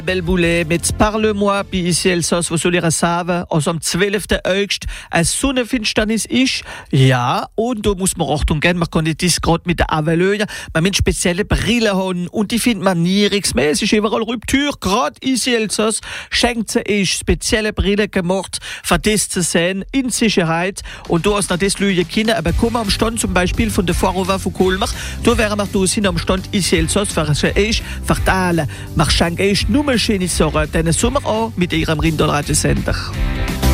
Belboulé mit Parle-moi bei ici Elsass, was soll ich sagen, also am 12. August eine Sonnenfinsternis ist. Ja, und da muss man Achtung geben, man kann nicht das gerade mit der Avalöja, man muss spezielle Brille haben und die findet man nirgends mehr. Es ist überall Ruptur, gerade ici Elsass schenkt sie spezielle Brille gemacht, für das zu sehen, in Sicherheit. Und du hast noch das Lüge Kinder, aber komm am Stand zum Beispiel von der Foirova von Kolmach, da wären wir da sind am Stand ici Elsass, für euch verteilen. Wir schenken euch nur schöne Sachen, den Sommer an mit ihrem Rinderradiosender.